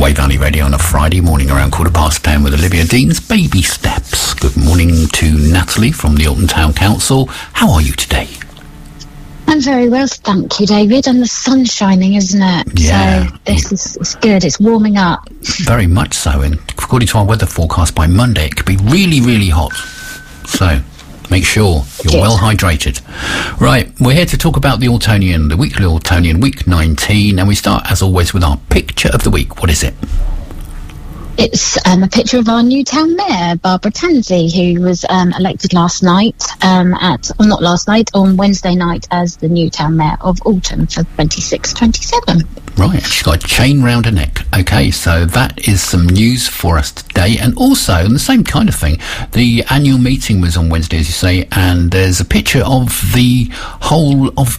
Way Valley Radio on a Friday morning around 10:15 with Olivia Dean's Baby Steps. Good morning to Natalie from the Alton Town Council. How are you today? I'm very well, thank you, David. And the sun's shining, isn't it? Yeah. So this is good. It's warming up. Very much so. And according to our weather forecast, by Monday it could be really, really hot. So make sure you're well hydrated. Right, we're here to talk about the Altonian, the weekly Altonian, week 19. And we start, as always, with our picture of the week. What is it? It's a picture of our new town mayor, Barbara Tansey, who was elected last night, on Wednesday night as the new town mayor of Alton for 26-27. Right, she's got a chain round her neck. Okay, so that is some news for us today. And also, and the same kind of thing, the annual meeting was on Wednesday, as you say, and there's a picture of the whole of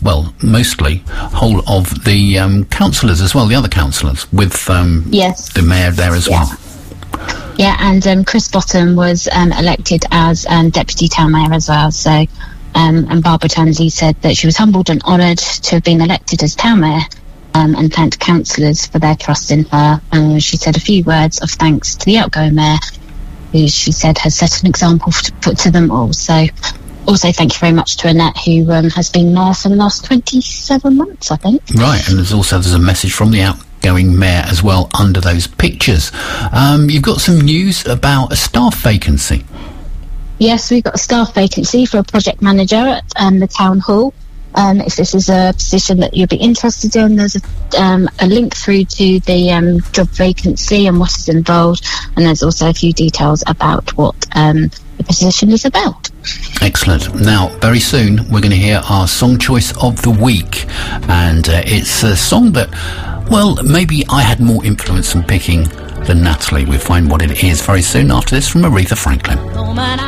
the councillors as well, the other councillors, with the mayor there as well. Yeah, and Chris Bottom was elected as deputy town mayor as well. So, and Barbara Tansey said that she was humbled and honoured to have been elected as town mayor, and thanked councillors for their trust in her. She said a few words of thanks to the outgoing mayor, who she said has set an example to put to them all. So, also thank you very much to Annette, who has been mayor for the last 27 months, I think. Right, and there's a message from the outgoing mayor as well under those pictures. You've got some news about a staff vacancy. Yes, we've got a staff vacancy for a project manager at the town hall. If this is a position that you'll be interested in, there's a link through to the job vacancy and what is involved, and there's also a few details about what the position is about. Excellent. Now, very soon we're going to hear our song choice of the week, and it's a song that, well, maybe I had more influence in picking than Natalie. We'll find what it is very soon after this from Aretha Franklin.